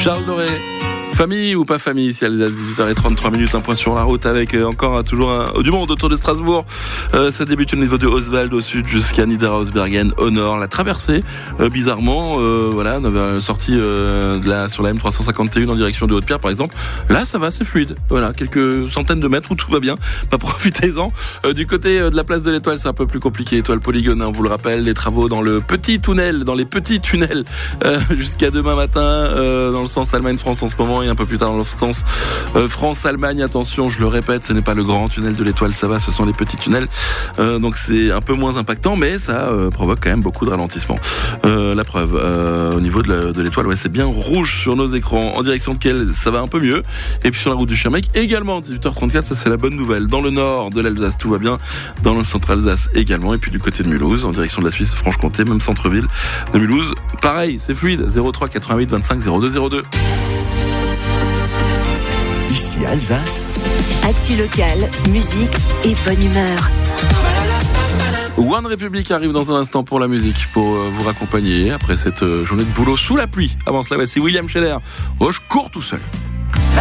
Charles Doré. Famille ou pas famille, ici Alsace, 18h33, un point sur la route avec encore toujours du monde autour de Strasbourg. Ça débute au niveau de Oswald au sud jusqu'à Niederhausbergen au nord. La traversée, bizarrement, voilà, on avait sorti sur la M351 en direction de Haute-Pierre par exemple. Là, ça va, c'est fluide. Voilà, quelques centaines de mètres où tout va bien. Bah, profitez-en. Du côté de la place de l'Étoile, c'est un peu plus compliqué. Étoile Polygone, on vous le rappelle, les travaux dans les petits tunnels, jusqu'à demain matin, dans le sens Allemagne-France en ce moment. Et un peu plus tard dans le sens France-Allemagne. Attention, je le répète, ce n'est pas le grand tunnel de l'Étoile, ça va, ce sont les petits tunnels. Donc c'est un peu moins impactant, mais ça provoque quand même beaucoup de ralentissement. La preuve, au niveau de l'Étoile, ouais, c'est bien rouge sur nos écrans. En direction de Kiel, ça va un peu mieux. Et puis sur la route du Schirmeck, également 18h34, ça c'est la bonne nouvelle. Dans le nord de l'Alsace, tout va bien. Dans le centre Alsace également. Et puis du côté de Mulhouse, en direction de la Suisse, Franche-Comté, même centre-ville de Mulhouse. Pareil, c'est fluide. 03 88 25 02 02. Ici Alsace. Actu locale, musique et bonne humeur. One Republic arrive dans un instant pour la musique, pour vous raccompagner après cette journée de boulot sous la pluie. Avant cela, voici William Scheller. Oh, je cours tout seul.